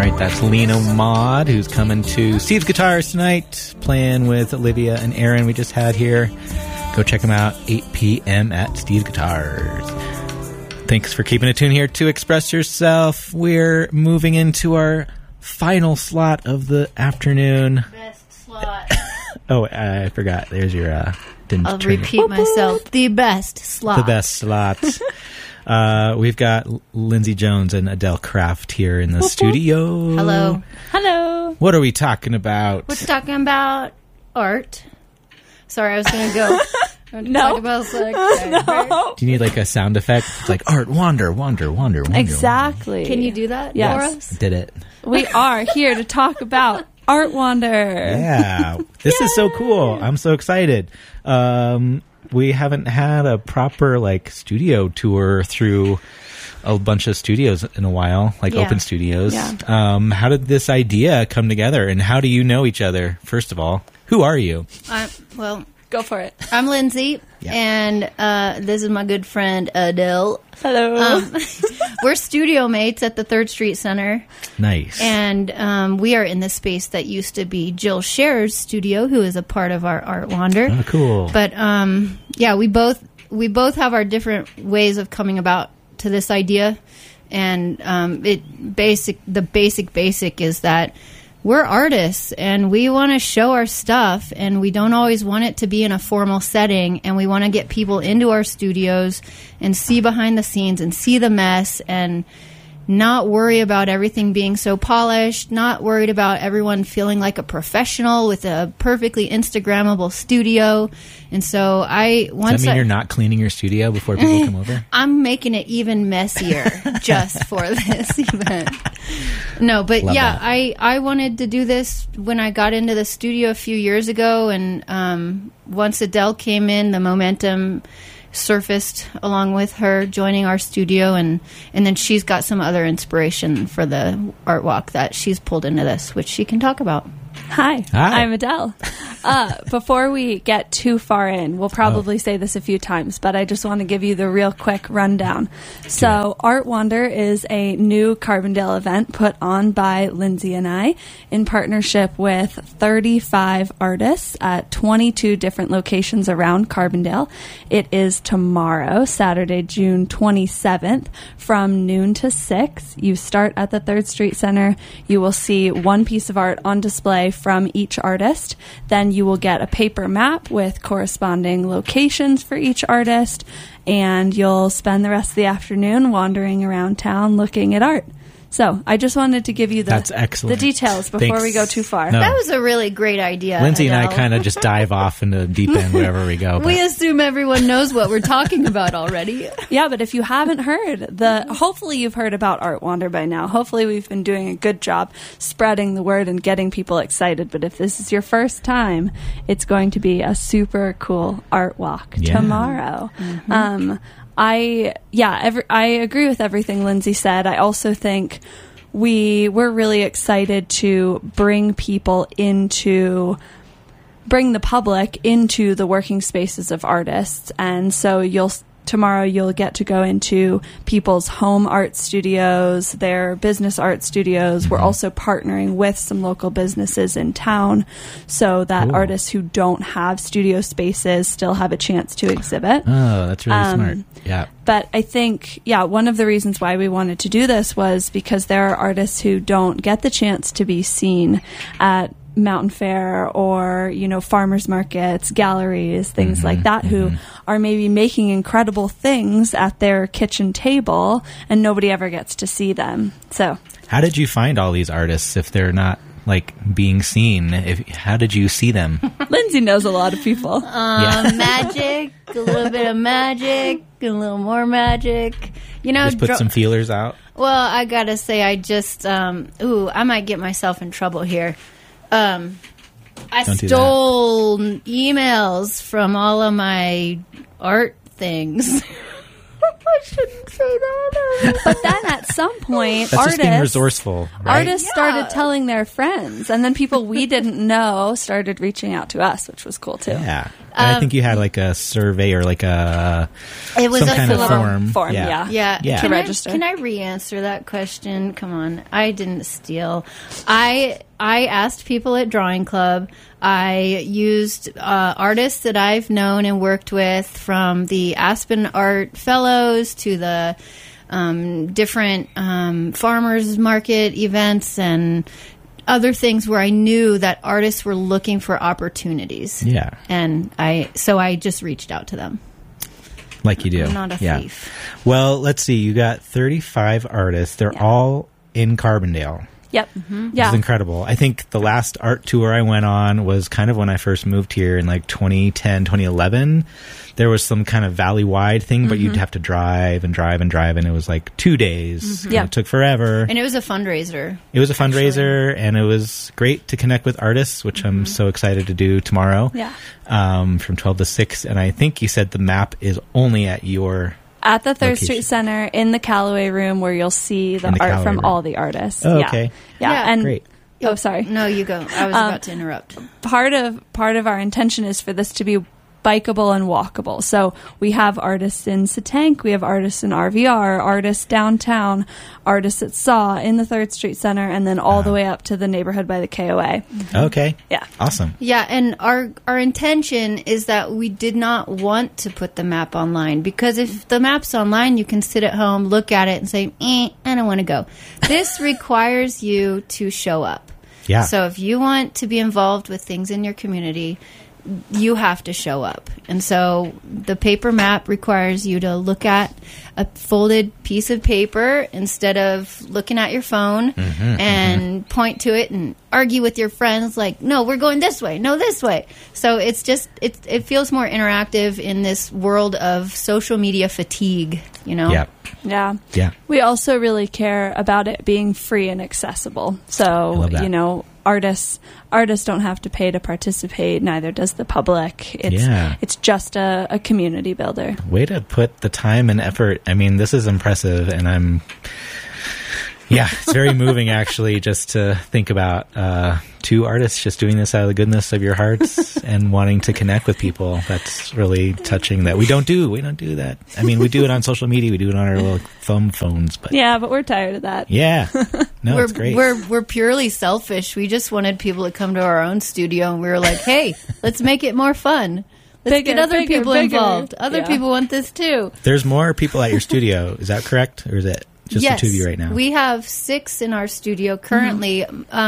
right, that's Lena Maud, who's coming to Steve's Guitars tonight, playing with Olivia and Aaron we just had here. Go check them out, 8 p.m. at Steve's Guitars. Thanks for keeping it tuned here to Express Yourself. We're moving into our final slot of the afternoon. Best slot. Oh, I forgot. There's your... I'll repeat myself. The best slot. The best slot. We've got Lindsay Jones and Adele Kraft here in the studio. Hello. Hello. What are we talking about? We're talking about art. Sorry, I was going to go. No. No. Do you need like a sound effect? It's like art, wander. Exactly. Can you do that Yes. for us? Did it. We are here to talk about Art Wander. Yeah. This is so cool. I'm so excited. We haven't had a proper like studio tour through a bunch of studios in a while, like open studios. Yeah. How did this idea come together, and how do you know each other? First of all, who are you? Well, Go for it. I'm Lindsay, and this is my good friend Adele. Hello. We're studio mates at the 3rd Street Center. Nice. And we are in the space that used to be Jill Scherer's studio, who is a part of our Art Wander. Oh, cool. But yeah, we both have our different ways of coming about to this idea, and the basic is that we're artists and we want to show our stuff, and we don't always want it to be in a formal setting, and we want to get people into our studios and see behind the scenes and see the mess and not worry about everything being so polished, not worried about everyone feeling like a professional with a perfectly Instagrammable studio. And so Does that mean you're not cleaning your studio before people come over? I'm making it even messier just for this event. No, but Love yeah, that. I wanted to do this when I got into the studio a few years ago, and once Adele came in, the momentum surfaced along with her joining our studio, and then she's got some other inspiration for the art walk that she's pulled into this, which she can talk about. Hi, I'm Adele. Before we get too far in, we'll probably say this a few times, but I just want to give you the real quick rundown. So Art Wander is a new Carbondale event put on by Lindsay and I in partnership with 35 artists at 22 different locations around Carbondale. It is tomorrow, Saturday, June 27th, from noon to 6. You start at the 3rd Street Center. You will see one piece of art on display from each artist. Then you will get a paper map with corresponding locations for each artist, and you'll spend the rest of the afternoon wandering around town looking at art. So I just wanted to give you That's excellent. the details before we go too far. No. That was a really great idea. Lindsay and I Adele. kind of just dive off into the deep end wherever we go. We assume everyone knows what we're talking about already. Yeah, but if you haven't heard, hopefully you've heard about Art Wander by now. Hopefully we've been doing a good job spreading the word and getting people excited. But if this is your first time, it's going to be a super cool art walk tomorrow. Mm-hmm. I agree with everything Lindsay said. I also think we're really excited to bring the public into the working spaces of artists. And so tomorrow you'll get to go into people's home art studios, their business art studios. We're also partnering with some local businesses in town so that artists who don't have studio spaces still have a chance to exhibit. Oh, that's really smart. Yeah. But I think, one of the reasons why we wanted to do this was because there are artists who don't get the chance to be seen at Mountain Fair or, farmers markets, galleries, things like that, who are maybe making incredible things at their kitchen table and nobody ever gets to see them. So how did you find all these artists if they're not being seen? How did you see them? Lindsay knows a lot of people. Magic, a little bit of magic, a little more magic. Just put some feelers out. Well, I gotta say, I just I might get myself in trouble here. I stole emails from all of my art things. I shouldn't say that. But then at some point, That's just being artists resourceful, right? artists started telling their friends, and then people we didn't know started reaching out to us, which was cool too. Yeah. And I think you had like a survey or like It was some a kind of form. Form, yeah. Yeah. Yeah. To Can register. Can I re-answer that question? Come on. I didn't steal. I asked people at Drawing Club. I used artists that I've known and worked with, from the Aspen Art Fellows to the different farmers market events and other things where I knew that artists were looking for opportunities. Yeah. And I just reached out to them. Like you do. I'm not a thief. Well, let's see. You got 35 artists. They're all in Carbondale. Yep. Mm-hmm. Which Yeah. is incredible. I think the last art tour I went on was kind of when I first moved here in like 2010, 2011. There was some kind of valley-wide thing, but you'd have to drive, and it was like 2 days. Yeah. It took forever. And it was a fundraiser. It was a fundraiser, and it was great to connect with artists, which I'm so excited to do tomorrow. Yeah. From 12 to 6. And I think you said the map is only at your... At the Third Location. Street Center in the Callaway Room, where you'll see the In the art Callaway from Room. all the artists. Oh, Yeah. okay. Yeah. Yeah. And Great. oh, sorry. No, you go. I was about to interrupt. Part of our intention is for this to be bikeable and walkable. So we have artists in Satank, we have artists in RVR, artists downtown, artists at SAW in the 3rd Street Center, and then all the way up to the neighborhood by the KOA. Okay. Yeah. Awesome. Yeah, and our intention is that we did not want to put the map online, because if the map's online, you can sit at home, look at it, and say, I don't want to go. This requires you to show up. Yeah. So if you want to be involved with things in your community, you have to show up. And so the paper map requires you to look at a folded piece of paper instead of looking at your phone and point to it and argue with your friends like, no, we're going this way, no, this way. So it's just, it feels more interactive in this world of social media fatigue, you know? Yeah. Yeah. Yeah. We also really care about it being free and accessible. So, love that. you know, artists don't have to pay to participate, neither does the public. It's just a community builder. Way to put the time and effort. I mean, this is impressive, and it's very moving actually, just to think about two artists just doing this out of the goodness of your hearts and wanting to connect with people. That's really touching. That we don't do that. I mean, we do it on social media, we do it on our little thumb phones, but Yeah, but we're tired of that. yeah, no, it's great. We're purely selfish. We just wanted people to come to our own studio, and we were like, hey, let's make it more fun. Let's Bigger, get other bigger, people bigger. involved. Other Yeah. people want this too. There's more people at your studio. Is that correct, or is it just Yes, the two of you right now? we have 6 in our studio currently.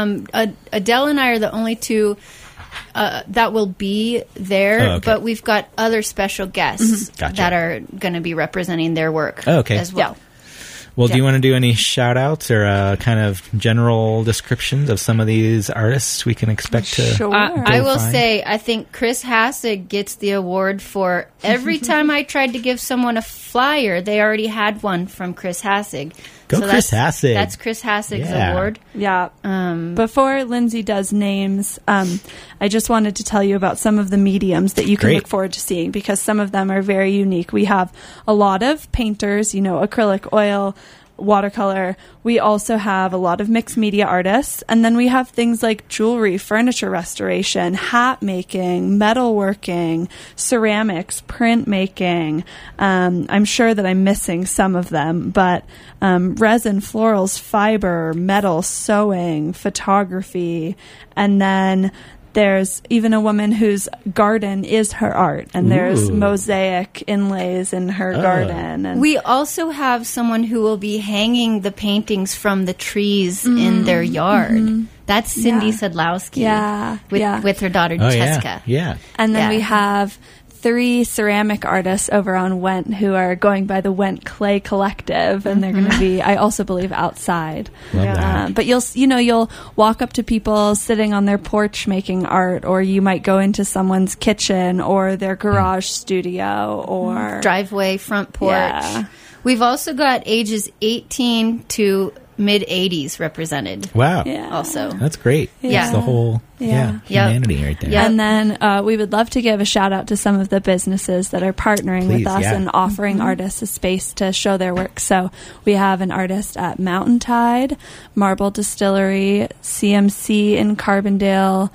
Adele and I are the only two that will be there, Oh, okay. but we've got other special guests Gotcha. that are going to be representing their work Oh, okay. as well. Well, do Yeah. you want to do any shout outs or kind of general descriptions of some of these artists we can expect to? Sure. I will fine. say, I think Chris Hassig gets the award for every time I tried to give someone a flyer, they already had one from Chris Hassig. Go Chris Hassig. That's Chris Hassig's Yeah. award. Yeah. Before Lindsay does names, I just wanted to tell you about some of the mediums that you can Great. look forward to seeing, because some of them are very unique. We have a lot of painters, acrylic, oil, watercolor. We also have a lot of mixed media artists, and then we have things like jewelry, furniture restoration, hat making, metalworking, ceramics, print making. I'm sure that I'm missing some of them, but resin, florals, fiber, metal, sewing, photography, and then there's even a woman whose garden is her art, and there's Ooh. mosaic inlays in her garden. And We also have someone who will be hanging the paintings from the trees in their yard. That's Cindy Sedlowski. Yeah, yeah. With her daughter, Oh, Jessica. yeah. And then Yeah. we have 3 ceramic artists over on Went who are going by the Went Clay Collective, and they're going to be, I also believe, outside. Love that. But you'll walk up to people sitting on their porch making art, or you might go into someone's kitchen or their garage studio, or Driveway, front porch. Yeah. We've also got ages 18 to mid-'80s represented. Wow. Yeah. Also. That's great. Yeah. That's the whole humanity right there. Yeah. And then we would love to give a shout out to some of the businesses that are partnering Please, with us yeah. and offering artists a space to show their work. So we have an artist at Mountain Tide, Marble Distillery, CMC in Carbondale,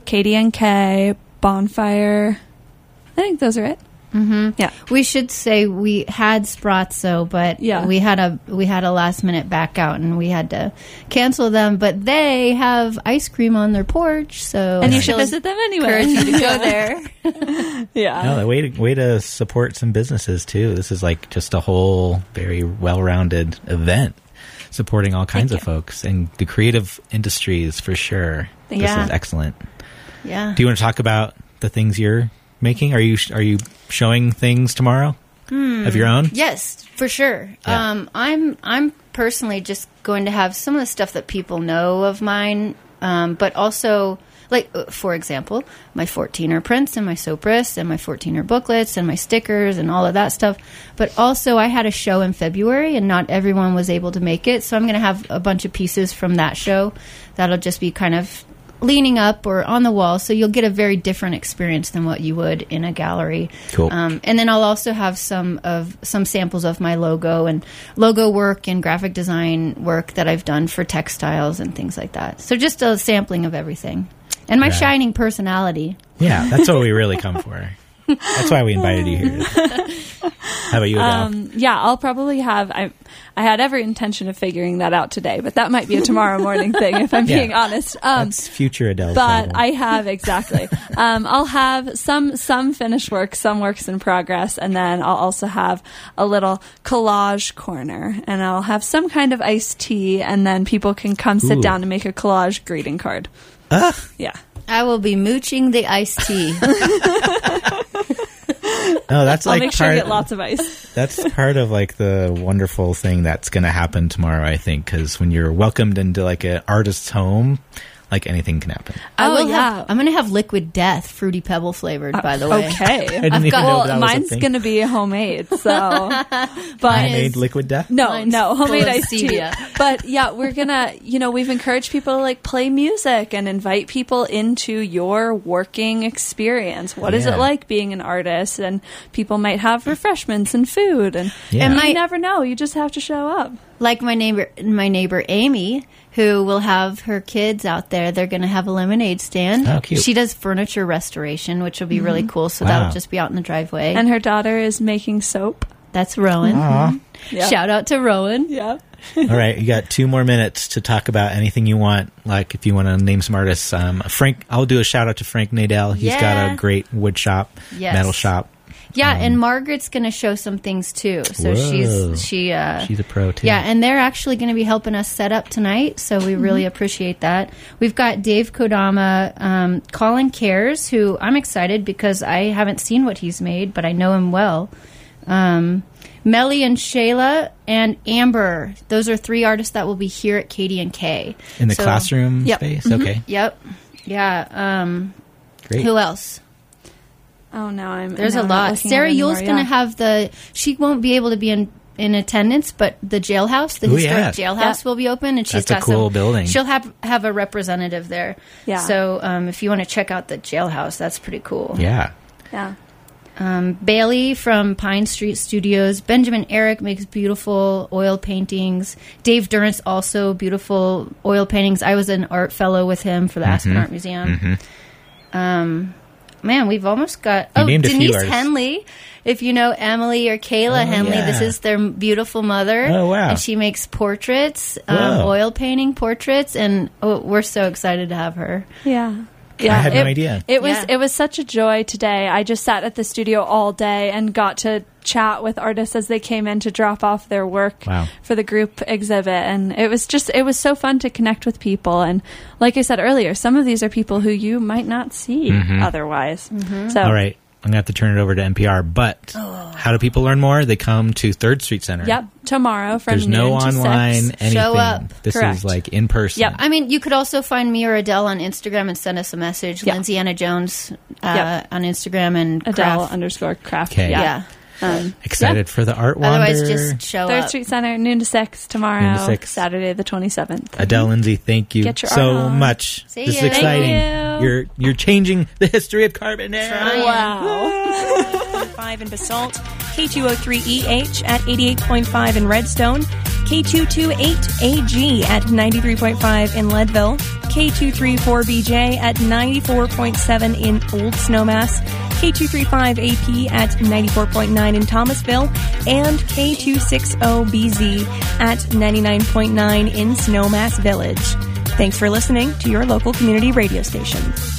KDNK, Bonfire. I think those are it. Mm-hmm. Yeah. We should say we had Sprazzo, but we had a last minute back out and we had to cancel them. But they have ice cream on their porch, so And you should visit them anyway. Encourage you to go there. Yeah. No, way to support some businesses too. This is like just a whole very well-rounded event, supporting all kinds of folks and the creative industries for sure. This Yeah. is excellent. Yeah. Do you want to talk about the things you're making? Are you showing things tomorrow of your own? Yes, for sure. Yeah. I'm personally just going to have some of the stuff that people know of mine, but also, like, for example, my 14er prints and my Sopris and my 14er booklets and my stickers and all of that stuff. But also, I had a show in February and not everyone was able to make it, so I'm going to have a bunch of pieces from that show that'll just be kind of leaning up or on the wall, so you'll get a very different experience than what you would in a gallery. Cool. And then I'll also have some samples of my logo and logo work and graphic design work that I've done for textiles and things like that. So just a sampling of everything. And my Yeah. shining personality. Yeah, that's what we really come for. That's why we invited you here. How about you, Adele? Yeah, I'll probably have. I had every intention of figuring that out today, but that might be a tomorrow morning thing, if I'm being honest. That's future Adele. But I have exactly. I'll have some finished work, some works in progress, and then I'll also have a little collage corner, and I'll have some kind of iced tea, and then people can come sit Ooh. down and make a collage greeting card. Yeah. I will be mooching the iced tea. No, that's I'll like make sure I part. get lots of ice. That's part of like the wonderful thing that's going to happen tomorrow, I think, because when you're welcomed into like an artist's home, like anything can happen. I'm going to have liquid death, fruity pebble flavored, by the way. Okay. I didn't even know that was a mine's thing. going to be homemade, so. But Homemade liquid death? No, homemade full of iced tea. stevia. But yeah, we're gonna, we've encouraged people to like play music and invite people into your working experience. What is Yeah. it like being an artist? And people might have refreshments and food, and Yeah. you never know. You just have to show up. Like my neighbor Amy, who will have her kids out there. They're going to have a lemonade stand. Oh, cute. She does furniture restoration, which will be really cool. So Wow. that'll just be out in the driveway. And her daughter is making soap. That's Rowan. Aw. Yeah. Shout out to Rowan. Yeah. All right, you got 2 more minutes to talk about anything you want. Like if you want to name some artists, Frank. I'll do a shout out to Frank Nadell. He's got Yeah. a great wood shop, Yes. metal shop. Yeah, and Margaret's going to show some things too. So Whoa. she's a pro too. Yeah, and they're actually going to be helping us set up tonight, so we really appreciate that. We've got Dave Kodama, Colin Cares, who I'm excited because I haven't seen what he's made, but I know him well. Melly and Shayla and Amber. Those are 3 artists that will be here at KDNK. in the classroom Yep. space. Mm-hmm. Okay, Yep. Yeah. great. Who else? Oh no, There's now a I'm not lot. looking Sarah at it Yule's anymore, going to have she won't be able to be in attendance, but the jailhouse, the Ooh, historic yeah. jailhouse will be open, and she's That's a got cool building. She'll have a representative there. Yeah. So if you want to check out the jailhouse, that's pretty cool. Yeah. Yeah. Bailey from Pine Street Studios. Benjamin Eric makes beautiful oil paintings. Dave Durrance also beautiful oil paintings. I was an art fellow with him for the Aspen Art Museum. Man, we've almost got... You named a few Denise artists. Henley. If you know Emily or Kayla Henley, yeah. this is their beautiful mother. Oh, wow. And she makes portraits, Whoa. oil painting portraits, and we're so excited to have her. Yeah. I had no idea. It was Yeah. it was such a joy today. I just sat at the studio all day and got to chat with artists as they came in to drop off their work Wow. for the group exhibit, and it was so fun to connect with people. And like I said earlier, some of these are people who you might not see otherwise. So All right, I'm going to have to turn it over to NPR. But how do people learn more? They come to 3rd Street Center. Yep, tomorrow from There's noon no to online 6. anything. Show up. This Correct. is like in person. Yep. I mean, you could also find me or Adele on Instagram and send us a message. Yeah. Lindsay Anna Jones Yep. on Instagram and Adele Craft. _craft. Okay. Yeah. Excited for the Art Wander. Otherwise, just show Third up. Street Center, noon to 6 tomorrow, Noon to 6. Saturday the 27th. Adele Lindsay, thank you Get your so art on. much. See This is ya. exciting. Thank you. You're changing the history of Carbondale. Trying. Wow. 5 in Basalt, K203EH at 88.5 in Redstone, K228AG at 93.5 in Leadville, K234BJ at 94.7 in Old Snowmass, K235AP at 94.9 in Thomasville, and K260BZ at 99.9 in Snowmass Village. Thanks for listening to your local community radio station.